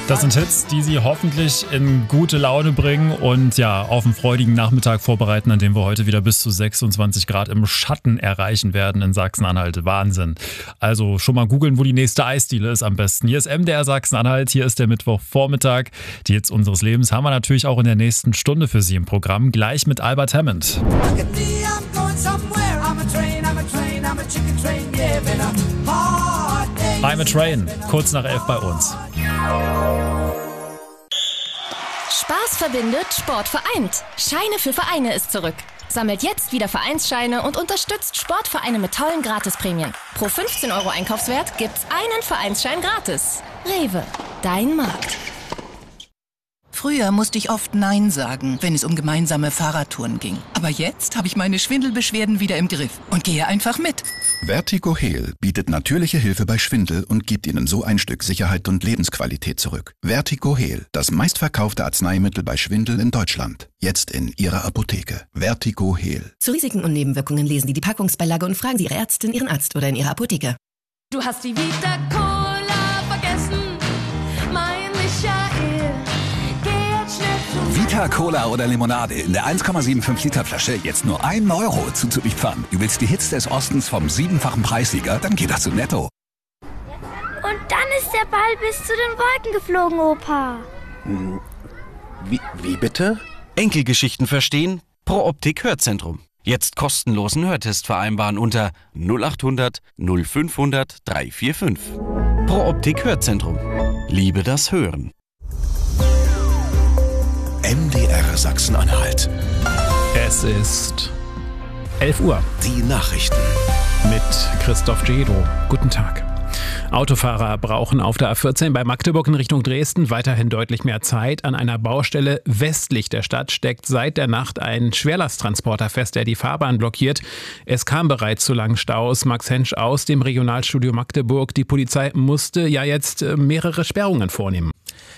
Das sind Hits, die Sie hoffentlich in gute Laune bringen und ja, auf einen freudigen Nachmittag vorbereiten, an dem wir heute wieder bis zu 26 Grad im Schatten erreichen werden in Sachsen-Anhalt. Wahnsinn. Also schon mal googeln, wo die nächste Eisdiele ist am besten. Hier ist MDR Sachsen-Anhalt, hier ist der Mittwochvormittag. Die Hits unseres Lebens haben wir natürlich auch in der nächsten Stunde für Sie im Programm, gleich mit Albert Hammond. I'm a Train, kurz nach 11 bei uns. Spaß verbindet, Sport vereint. Scheine für Vereine ist zurück. Sammelt jetzt wieder Vereinsscheine und unterstützt Sportvereine mit tollen Gratisprämien. Pro 15 € Einkaufswert gibt's einen Vereinsschein gratis. Rewe, dein Markt. Früher musste ich oft Nein sagen, wenn es um gemeinsame Fahrradtouren ging. Aber jetzt habe ich meine Schwindelbeschwerden wieder im Griff und gehe einfach mit. Vertigo Heal bietet natürliche Hilfe bei Schwindel und gibt Ihnen so ein Stück Sicherheit und Lebensqualität zurück. Vertigo Heal, das meistverkaufte Arzneimittel bei Schwindel in Deutschland. Jetzt in Ihrer Apotheke. Vertigo Heal. Zu Risiken und Nebenwirkungen lesen Sie die Packungsbeilage und fragen Sie Ihre Ärztin, Ihren Arzt oder in Ihrer Apotheke. Du hast die Vita Cola vergessen, mein Michael. Vita Cola oder Limonade in der 1,75 Liter Flasche jetzt nur 1 € Zuzüglich-Pfand. Du willst die Hits des Ostens vom 7-fachen Preissieger? Dann geht das zu Netto. Und dann ist der Ball bis zu den Wolken geflogen, Opa. Wie bitte? Enkelgeschichten verstehen? Pro Optik Hörzentrum. Jetzt kostenlosen Hörtest vereinbaren unter 0800 0500 345. Pro Optik Hörzentrum. Liebe das Hören. MDR Sachsen-Anhalt. Es ist 11 Uhr. Die Nachrichten. Mit Christoph Jedo. Guten Tag. Autofahrer brauchen auf der A14 bei Magdeburg in Richtung Dresden weiterhin deutlich mehr Zeit. An einer Baustelle westlich der Stadt steckt seit der Nacht ein Schwerlasttransporter fest, der die Fahrbahn blockiert. Es kam bereits zu langen Staus. Max Hensch aus dem Regionalstudio Magdeburg. Die Polizei musste ja jetzt mehrere Sperrungen vornehmen.